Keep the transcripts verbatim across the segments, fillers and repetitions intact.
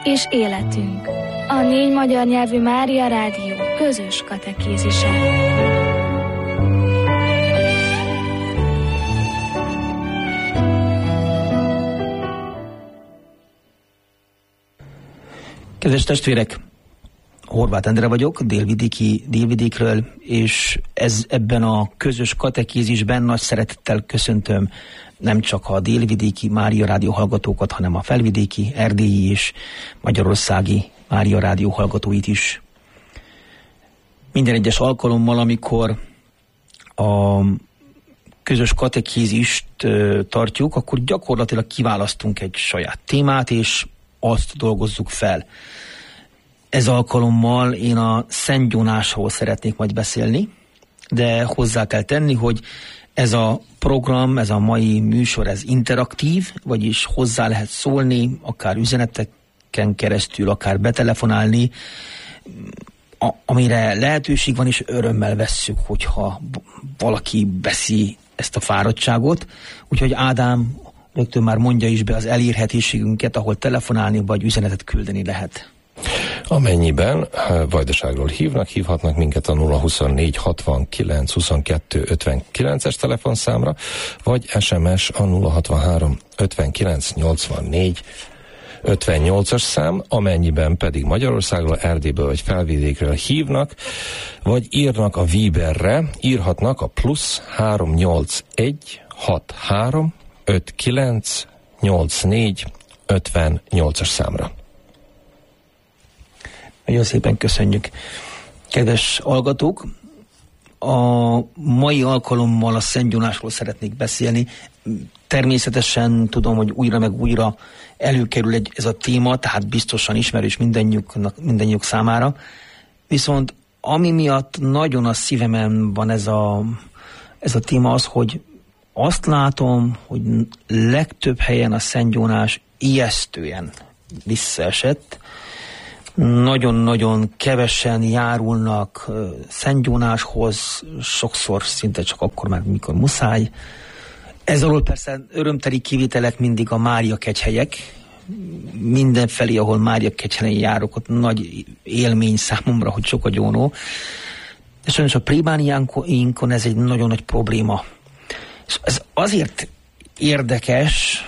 és életünk. A négy magyar nyelvű Mária Rádió közös katekézise. Kedves testvérek, Horváth Endre vagyok, délvidéki, délvidékről, és ez, ebben a közös katekézisben nagy szeretettel köszöntöm nem csak a délvidéki Mária Rádió hallgatókat, hanem a felvidéki, erdélyi és magyarországi Mária Rádió hallgatóit is. Minden egyes alkalommal, amikor a közös katekézist tartjuk, akkor gyakorlatilag kiválasztunk egy saját témát, és azt dolgozzuk fel. Ez alkalommal én a Szent Gyónásról szeretnék majd beszélni, de hozzá kell tenni, hogy ez a program, ez a mai műsor, ez interaktív, vagyis hozzá lehet szólni, akár üzeneteken keresztül, akár betelefonálni, a, amire lehetőség van, és örömmel vesszük, hogyha valaki veszi ezt a fáradtságot. Úgyhogy Ádám rögtön már mondja is be az elérhetőségünket, ahol telefonálni vagy üzenetet küldeni lehet. Amennyiben Vajdaságról hívnak, hívhatnak minket a nulla huszonnégy hatvankilenc huszonkettő ötvenkilences telefonszámra, vagy es em es a nulla hatvanhárom ötvenkilenc nyolcvannégy ötvennyolcas szám, amennyiben pedig Magyarországról, Erdélyből vagy Felvidékről hívnak, vagy írnak a Viberre, írhatnak a plusz három nyolc egy hat három öt kilenc nyolc négy ötvennyolcas számra. Nagyon szépen köszönjük. Kedves hallgatók, a mai alkalommal a Szent Gyónásról szeretnék beszélni. Természetesen tudom, hogy újra meg újra előkerül egy, ez a téma, tehát biztosan ismerős mindannyiuknak, mindannyiuk számára. Viszont ami miatt nagyon a szívemen van ez a, ez a téma az, hogy azt látom, hogy legtöbb helyen a Szent Gyónás ijesztően visszaesett. Nagyon-nagyon kevesen járulnak uh, Szent Gyónáshoz, sokszor szinte csak akkor már, mikor muszáj. Ez alól persze örömteli kivételek mindig a Mária kegyhelyek. Mindenfelé, ahol Mária kegyhelyen járok, ott nagy élmény számomra, hogy sok a gyónó. De sajnos a plébániánkon ez egy nagyon nagy probléma. És ez azért érdekes,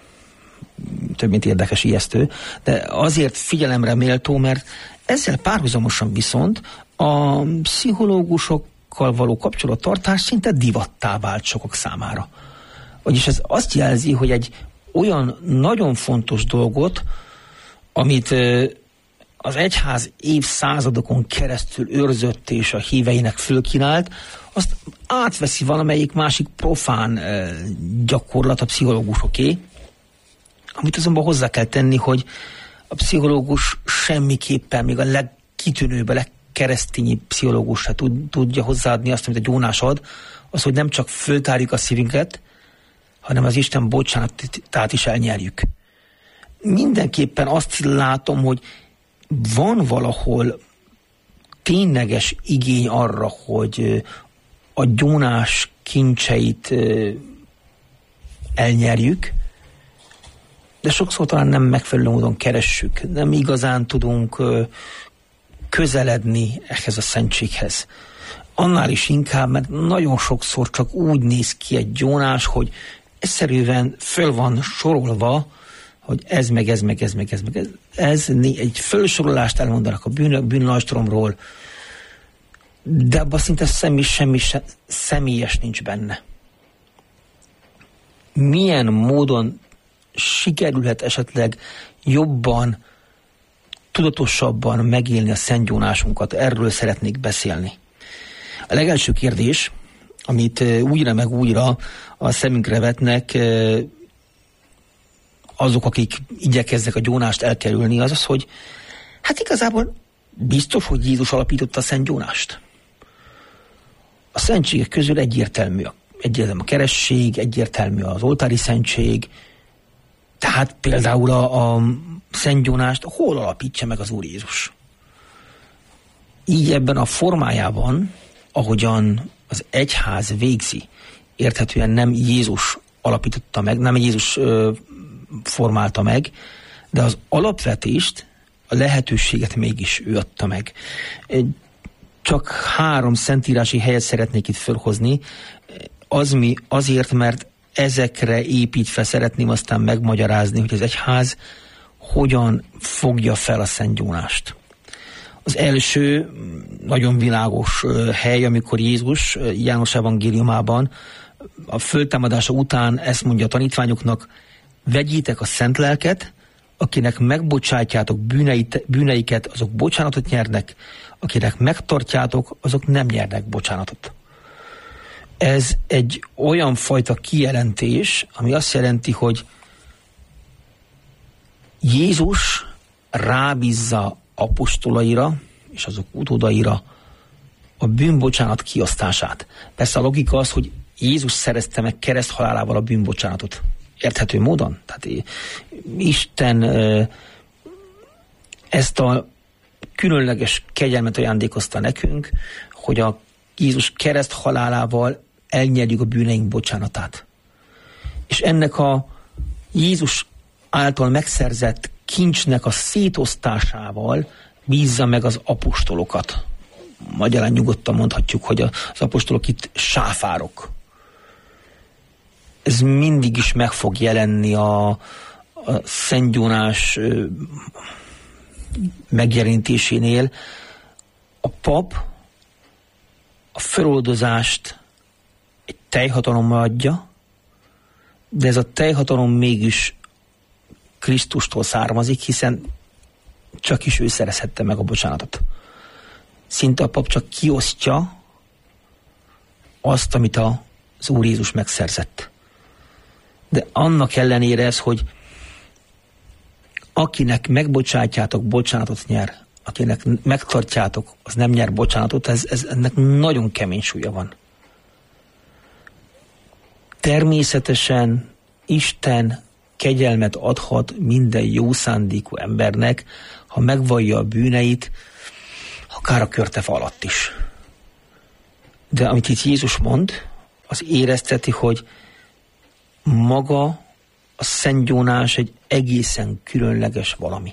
több mint érdekes, ijesztő, de azért figyelemre méltó, mert ezzel párhuzamosan viszont a pszichológusokkal való kapcsolattartás szinte divattá vált sokak számára. Vagyis ez azt jelzi, hogy egy olyan nagyon fontos dolgot, amit az egyház évszázadokon keresztül őrzött és a híveinek fölkínált, azt átveszi valamelyik másik profán gyakorlat, a pszichológusoké, amit azonban hozzá kell tenni, hogy a pszichológus semmiképpen, még a legkitűnőbb, a legkeresztényi pszichológus se tud, tudja hozzáadni azt, amit a gyónás ad, az, hogy nem csak föltárjuk a szívünket, hanem az Isten bocsánatát is elnyerjük. Mindenképpen azt látom, hogy van valahol tényleges igény arra, hogy a gyónás kincseit elnyerjük, de sokszor talán nem megfelelő módon keressük, nem igazán tudunk közeledni ehhez a szentséghez. Annál is inkább, mert nagyon sokszor csak úgy néz ki egy gyónás, hogy egyszerűen föl van sorolva, hogy ez meg ez meg ez meg ez meg ez. Ez egy fölsorolást elmondanak a bűn, bűnlajstromról, de abban szinte semmi, semmi személyes nincs benne. Milyen módon sikerülhet esetleg jobban, tudatosabban megélni a Szent Gyónásunkat? Erről szeretnék beszélni. A legelső kérdés, amit újra meg újra a szemünkre vetnek azok, akik igyekeznek a gyónást elkerülni, az az, hogy hát igazából biztos, hogy Jézus alapította a Szent Gyónást. A szentségek közül egyértelmű, egyértelmű a keresség, egyértelmű az oltári szentség, tehát például a, a Szent Gyónást hol alapítja meg az Úr Jézus? Így ebben a formájában, ahogyan az egyház végzi, érthetően nem Jézus alapította meg, nem Jézus ö, formálta meg, de az alapvetést a lehetőséget mégis ő adta meg. Csak három szentírási helyet szeretnék itt felhozni, az mi, azért, mert ezekre építve szeretném aztán megmagyarázni, hogy az egyház hogyan fogja fel a Szent Jónást. Az első nagyon világos hely, amikor Jézus János evangéliumában a föltámadása után ezt mondja a tanítványoknak: vegyétek a szent lelket, akinek megbocsátjátok bűneit, bűneiket, azok bocsánatot nyernek, akinek megtartjátok, azok nem nyernek bocsánatot. Ez egy olyan fajta kijelentés, ami azt jelenti, hogy Jézus rábízza apostolaira és azok utódaira a bűnbocsánat kiosztását. Persze a logika az, hogy Jézus szerezte meg kereszthalálával a bűnbocsánatot. Érthető módon? Tehát Isten ezt a különleges kegyelmet ajándékozta nekünk, hogy a Jézus kereszthalálával elnyerjük a bűneink bocsánatát. És ennek a Jézus által megszerzett kincsnek a szétosztásával bízza meg az apostolokat. Magyarán nyugodtan mondhatjuk, hogy az apostolok itt sáfárok. Ez mindig is meg fog jelenni a, a Szent Jónás megjelenítésénél. A pap a feloldozást egy teljhatalommal adja, de ez a teljhatalom mégis Krisztustól származik, hiszen csak is ő szerezhette meg a bocsánatot. Szinte a pap csak kiosztja azt, amit az Úr Jézus megszerzett. De annak ellenére ez, hogy akinek megbocsátjátok, bocsánatot nyer, akinek megtartjátok, az nem nyer bocsánatot, ez, ez, ennek nagyon kemény súlya van. Természetesen Isten kegyelmet adhat minden jó szándékú embernek, ha megvallja a bűneit, akár a körtefa alatt is. De amit itt Jézus mond, az érezteti, hogy maga a Szent Jónás egy egészen különleges valami.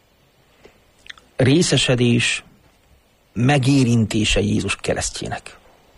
Részesedés, megérintése Jézus keresztjének.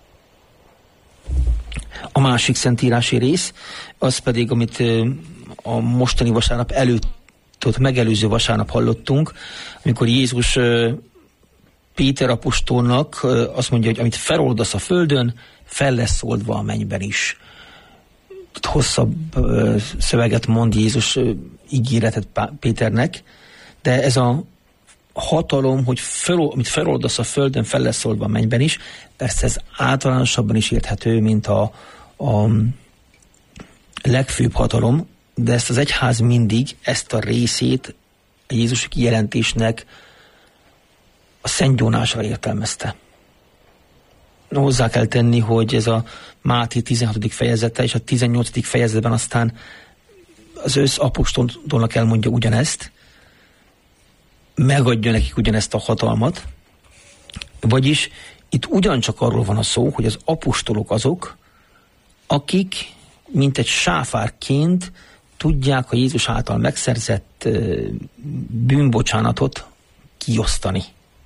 A másik szentírási rész, az pedig, amit a mostani vasárnap előtt, ott megelőző vasárnap hallottunk, amikor Jézus Péter apostolnak azt mondja, hogy amit feloldasz a földön, fel lesz oldva a mennyben is. Itt hosszabb szöveget mond Jézus, ígéretet Péternek, de ez a hatalom, hogy fel, amit feloldasz a földön, fel lesz oldva a mennyben is, persze ez általánosabban is érthető, mint a, a legfőbb hatalom, de ezt az egyház mindig, ezt a részét a Jézusi kijelentésnek a Szent Jónásra értelmezte. Hozzá kell tenni, hogy ez a Máté tizenhatodik fejezete, és a tizennyolcadik fejezetben aztán az össz apostolnak elmondja ugyanezt, megadja nekik ugyanezt a hatalmat, vagyis itt ugyancsak arról van a szó, hogy az apostolok azok, akik mint egy sáfárként tudják a Jézus által megszerzett bűnbocsánatot kiosztani.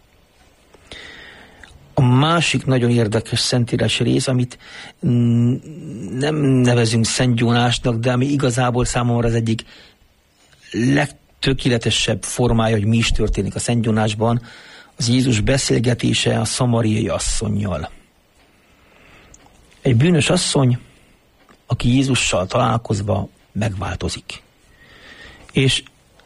A másik nagyon érdekes szentírási rész, amit nem nevezünk Szent Jónásnak, de ami igazából számomra az egyik legtökéletesebb formája, hogy mi is történik a Szent Jónásban, az Jézus beszélgetése a szamariai asszonnyal. Egy bűnös asszony, aki Jézussal találkozva megváltozik. És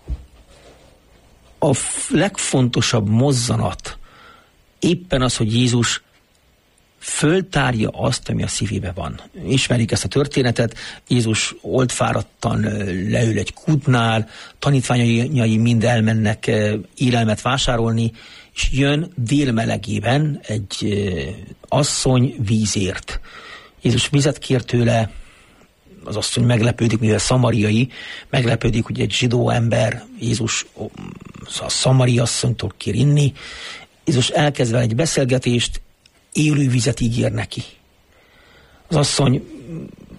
a legfontosabb mozzanat éppen az, hogy Jézus föltárja azt, ami a szívébe van. Ismerik ezt a történetet, Jézus oldfáradtan leül egy kútnál, tanítványai mind elmennek élelmet vásárolni, és jön délmelegében egy asszony vízért. Jézus vizet kér tőle, az asszony meglepődik, mivel szamariai, meglepődik, hogy egy zsidó ember Jézus a szamari asszonytól kér inni. Jézus elkezd vele egy beszélgetést, élő vizet ígér neki. Az asszony,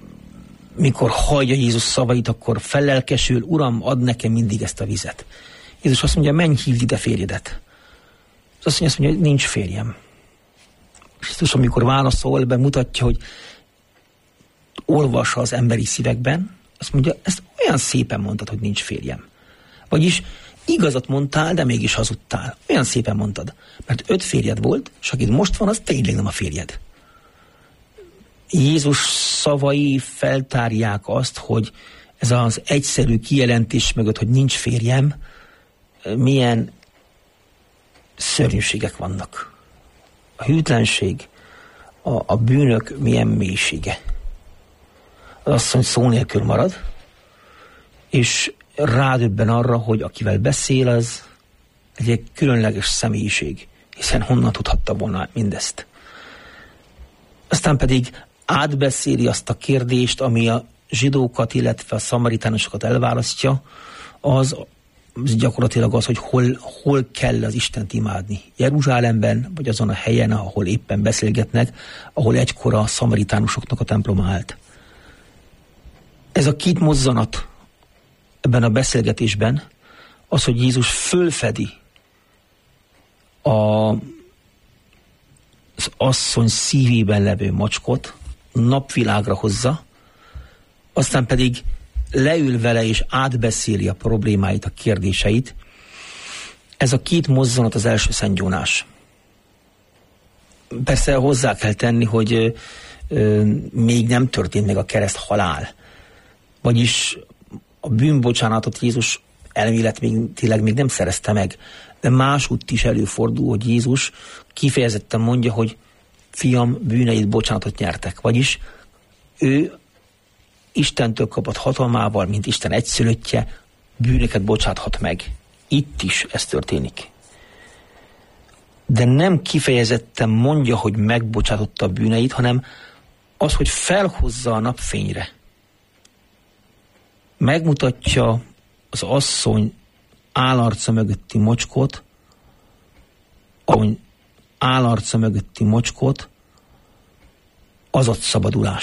mikor hallja Jézus szavait, akkor fellelkesül, Uram, add nekem mindig ezt a vizet. Jézus azt mondja, menj, hívd ide férjedet. És azt mondja, hogy nincs férjem. És Jézus, amikor válaszol, bemutatja, hogy olvassa az emberi szívekben, azt mondja, ezt olyan szépen mondtad, hogy nincs férjem. Vagyis igazat mondtál, de mégis hazudtál. Olyan szépen mondtad. Mert öt férjed volt, és akit most van, az tényleg nem a férjed. Jézus szavai feltárják azt, hogy ez az egyszerű kijelentés mögött, hogy nincs férjem, milyen szörnyűségek vannak. A hűtlenség, a, a bűnök milyen mélysége. Az asszony szó nélkül marad, és rádöbben arra, hogy akivel beszél, az egy különleges személyiség, hiszen honnan tudhatta volna mindezt. Aztán pedig átbeszéli azt a kérdést, ami a zsidókat, illetve a szamaritánusokat elválasztja, az gyakorlatilag az, hogy hol, hol kell az Istent imádni. Jeruzsálemben, vagy azon a helyen, ahol éppen beszélgetnek, ahol egykor a szamaritánusoknak a temploma állt. Ez a két mozzanat ebben a beszélgetésben az, hogy Jézus fölfedi a, az asszony szívében levő mocskot, napvilágra hozza, aztán pedig leül vele és átbeszéli a problémáit, a kérdéseit. Ez a két mozzanat az első szentgyónás. Persze hozzá kell tenni, hogy ö, ö, még nem történt meg a kereszt halál. Vagyis a bűnbocsánatot Jézus elméletileg még nem szerezte meg, de másútt is előfordul, hogy Jézus kifejezetten mondja, hogy fiam, bűneid bocsánatot nyertek. Vagyis ő Istentől kapott hatalmával, mint Isten egyszülöttje, bűnöket bocsáthat meg. Itt is ez történik. De nem kifejezetten mondja, hogy megbocsátotta a bűneit, hanem az, hogy felhozza a napfényre. Megmutatja az asszony állarca mögötti mocskot, ahogy állarca mögötti mocskot, az ad szabadulást.